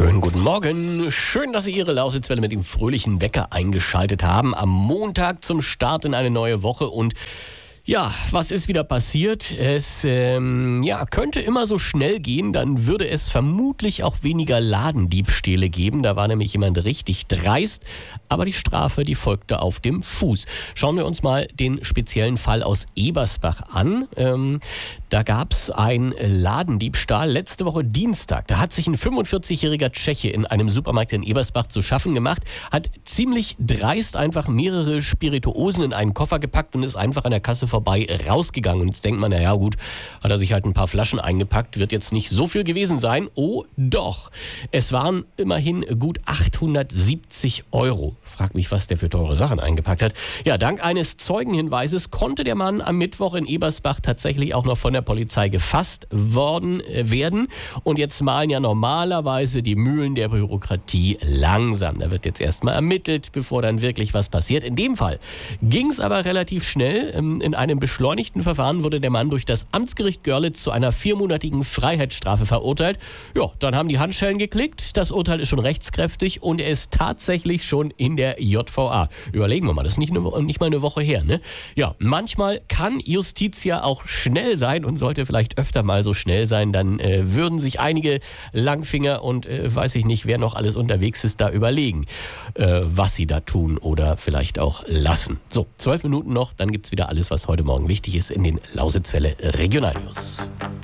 Schönen guten Morgen. Schön, dass Sie Ihre Lausitzwelle mit dem fröhlichen Wecker eingeschaltet haben. Am Montag zum Start in eine neue Woche. Und ja, was ist wieder passiert? Es könnte immer so schnell gehen, dann würde es vermutlich auch weniger Ladendiebstähle geben. Da war nämlich jemand richtig dreist, aber die Strafe, die folgte auf dem Fuß. Schauen wir uns mal den speziellen Fall aus Ebersbach an. Da gab es einen Ladendiebstahl letzte Woche Dienstag. Da hat sich ein 45-jähriger Tscheche in einem Supermarkt in Ebersbach zu schaffen gemacht, hat ziemlich dreist einfach mehrere Spirituosen in einen Koffer gepackt und ist einfach an der Kasse vorbei rausgegangen. Und jetzt denkt man, naja gut, hat er sich halt ein paar Flaschen eingepackt, wird jetzt nicht so viel gewesen sein. Oh doch, es waren immerhin gut 870 €. Frag mich, was der für teure Sachen eingepackt hat. Ja, dank eines Zeugenhinweises konnte der Mann am Mittwoch in Ebersbach tatsächlich auch noch von der Polizei gefasst werden. Und jetzt mahlen ja normalerweise die Mühlen der Bürokratie langsam. Da wird jetzt erstmal ermittelt, bevor dann wirklich was passiert. In dem Fall ging es aber relativ schnell. In einem beschleunigten Verfahren wurde der Mann durch das Amtsgericht Görlitz zu einer 4-monatigen Freiheitsstrafe verurteilt. Ja, dann haben die Handschellen geklickt. Das Urteil ist schon rechtskräftig und er ist tatsächlich schon in der JVA. Überlegen wir mal, das ist nicht mal eine Woche her, ne? Ja, manchmal kann Justiz ja auch schnell sein und sollte vielleicht öfter mal so schnell sein, dann würden sich einige Langfinger und weiß ich nicht, wer noch alles unterwegs ist, da überlegen, was sie da tun oder vielleicht auch lassen. So, 12 Minuten noch, dann gibt's wieder alles, was heute Morgen wichtig ist in den Lausitzwelle Regionalnews.